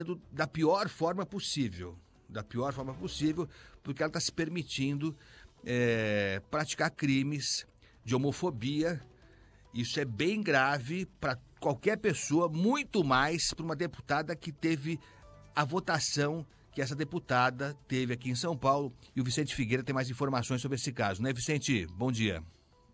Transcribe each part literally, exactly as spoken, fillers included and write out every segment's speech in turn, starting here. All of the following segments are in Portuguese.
da pior forma possível, da pior forma possível, porque ela está se permitindo é, praticar crimes de homofobia. Isso é bem grave para qualquer pessoa, muito mais para uma deputada que teve a votação que essa deputada teve aqui em São Paulo. E o Vicente Figueira tem mais informações sobre esse caso, né, Vicente? Bom dia.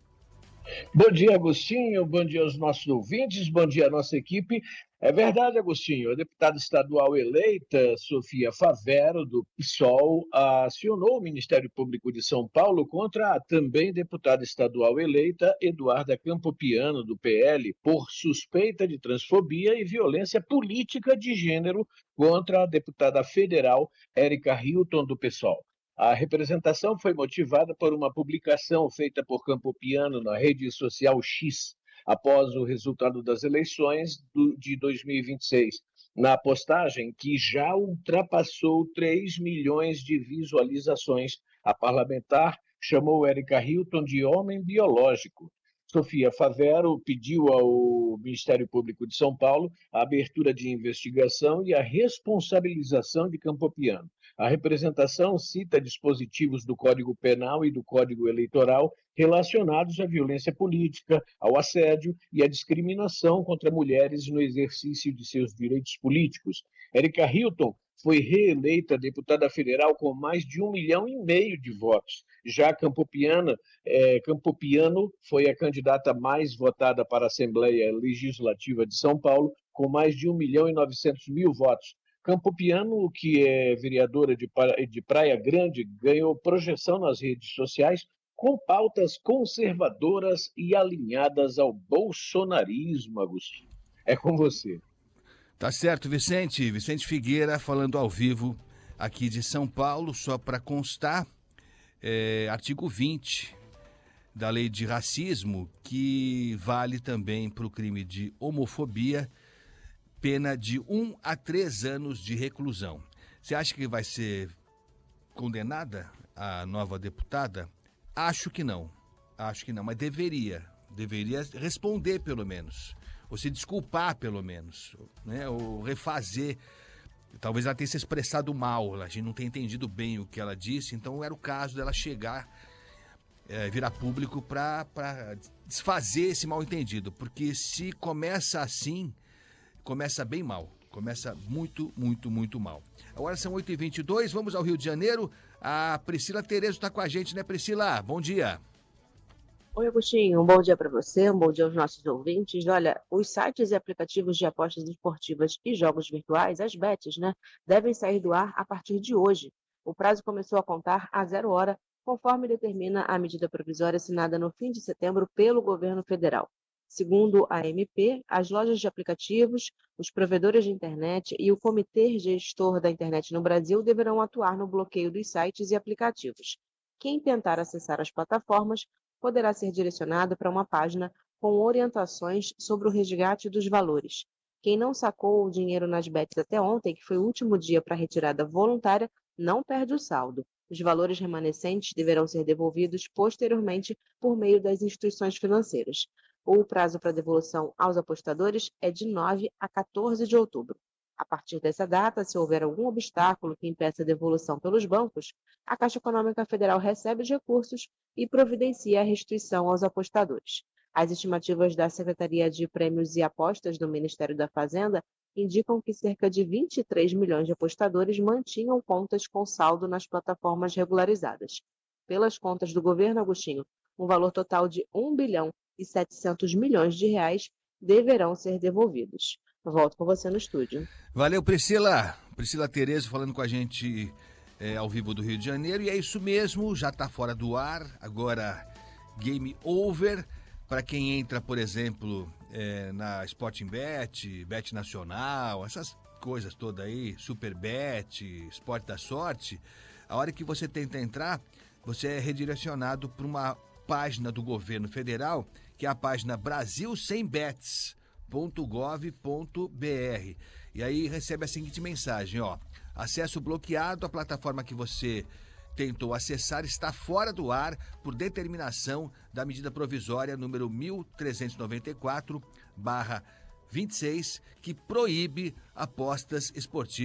Bom dia, Agostinho. Bom dia aos nossos ouvintes. Bom dia à nossa equipe. É verdade, Agostinho. A deputada estadual eleita, Sofia Favero, do PSOL, acionou o Ministério Público de São Paulo contra a também deputada estadual eleita, Eduarda Campopiano, do P L, por suspeita de transfobia e violência política de gênero contra a deputada federal, Érica Hilton, do PSOL. A representação foi motivada por uma publicação feita por Campopiano na rede social X, após o resultado das eleições de dois mil e vinte e seis. Na postagem, que já ultrapassou três milhões de visualizações, a parlamentar chamou Érica Hilton de homem biológico. Sofia Favero pediu ao Ministério Público de São Paulo a abertura de investigação e a responsabilização de Campopiano. A representação cita dispositivos do Código Penal e do Código Eleitoral relacionados à violência política, ao assédio e à discriminação contra mulheres no exercício de seus direitos políticos. Érica Hilton foi reeleita deputada federal com mais de um milhão e meio de votos. Já Campopiano, eh, Campopiano foi a candidata mais votada para a Assembleia Legislativa de São Paulo, com mais de um milhão e novecentos mil votos. Campopiano, que é vereadora de Praia Grande, ganhou projeção nas redes sociais com pautas conservadoras e alinhadas ao bolsonarismo, Agostinho. É com você. Tá certo, Vicente. Vicente Figueira falando ao vivo aqui de São Paulo, só para constar, é, artigo vinte da lei de racismo, que vale também para o crime de homofobia, pena de um a três anos de reclusão. Você acha que vai ser condenada a nova deputada? Acho que não. Acho que não, mas deveria. Deveria responder, pelo menos. Ou se desculpar, pelo menos. Né? Ou refazer. Talvez ela tenha se expressado mal. A gente não tenha entendido bem o que ela disse. Então era o caso dela chegar, é, virar público para desfazer esse mal-entendido. Porque se começa assim, começa bem mal. Começa muito, muito, muito mal. Agora são oito e vinte e dois, vamos ao Rio de Janeiro. A Priscila Terezo está com a gente, né, Priscila? Bom dia. Oi, Agostinho. Um bom dia para você, um bom dia aos nossos ouvintes. Olha, os sites e aplicativos de apostas esportivas e jogos virtuais, as bets, né, devem sair do ar a partir de hoje. O prazo começou a contar a zero hora, conforme determina a medida provisória assinada no fim de setembro pelo governo federal. Segundo a M P, as lojas de aplicativos, os provedores de internet e o Comitê Gestor da Internet no Brasil deverão atuar no bloqueio dos sites e aplicativos. Quem tentar acessar as plataformas poderá ser direcionado para uma página com orientações sobre o resgate dos valores. Quem não sacou o dinheiro nas bets até ontem, que foi o último dia para a retirada voluntária, não perde o saldo. Os valores remanescentes deverão ser devolvidos posteriormente por meio das instituições financeiras. O prazo para devolução aos apostadores é de nove a quatorze de outubro. A partir dessa data, se houver algum obstáculo que impeça a devolução pelos bancos, a Caixa Econômica Federal recebe os recursos e providencia a restituição aos apostadores. As estimativas da Secretaria de Prêmios e Apostas do Ministério da Fazenda indicam que cerca de vinte e três milhões de apostadores mantinham contas com saldo nas plataformas regularizadas. Pelas contas do governo, Agostinho, um valor total de um bilhão e setecentos milhões de reais deverão ser devolvidos. Volto com você no estúdio. Valeu, Priscila. Priscila Terezo falando com a gente é, ao vivo do Rio de Janeiro. E é isso mesmo, já está fora do ar. Agora, game over. Para quem entra, por exemplo, é, na Sporting Bet, Bet Nacional, essas coisas todas aí, Superbet, Esporte da Sorte, a hora que você tenta entrar, você é redirecionado para uma página do governo federal, que é a página brasil sem bets ponto gov ponto br. E aí recebe a seguinte mensagem, ó: acesso bloqueado, a plataforma que você tentou acessar está fora do ar por determinação da medida provisória número mil trezentos e noventa e quatro barra vinte e seis, que proíbe apostas esportivas